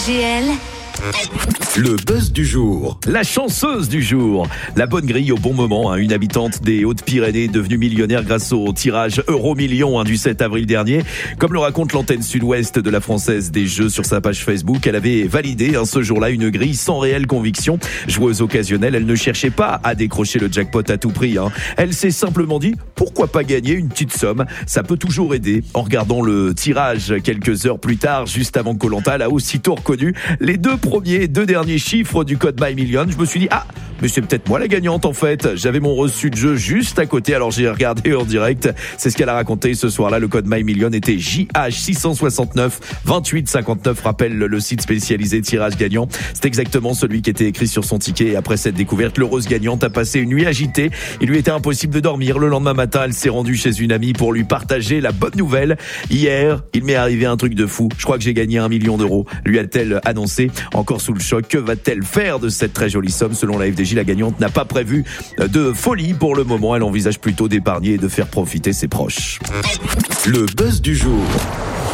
RTL. Le buzz du jour. La chanceuse du jour. La bonne grille au bon moment. Une habitante des Hautes-Pyrénées devenue millionnaire grâce au tirage Euro-Million du 7 avril dernier. Comme le raconte l'antenne sud-ouest de la Française des Jeux sur sa page Facebook, elle avait validé ce jour-là une grille sans réelle conviction. Joueuse occasionnelle, elle ne cherchait pas à décrocher le jackpot à tout prix. Elle s'est simplement dit, pourquoi pas gagner une petite somme? Ça peut toujours aider. En regardant le tirage quelques heures plus tard, juste avant Koh-Lanta, elle a aussitôt reconnu les deux derniers chiffres du code My Million. Je me suis dit, mais c'est peut-être moi la gagnante en fait. J'avais mon reçu de jeu juste à côté, alors j'ai regardé en direct. C'est ce qu'elle a raconté ce soir-là. Le code My Million était JH669-2859. Rappelle le site spécialisé tirage gagnant. C'est exactement celui qui était écrit sur son ticket. Et après cette découverte, l'heureuse gagnante a passé une nuit agitée. Il lui était impossible de dormir. Le lendemain matin, elle s'est rendue chez une amie pour lui partager la bonne nouvelle. Hier, il m'est arrivé un truc de fou. Je crois que j'ai gagné 1 million d'euros. Lui a-t-elle annoncé. Encore sous le choc, que va-t-elle faire de cette très jolie somme? Selon la FDJ, la gagnante n'a pas prévu de folie pour le moment. Elle envisage plutôt d'épargner et de faire profiter ses proches. Le buzz du jour.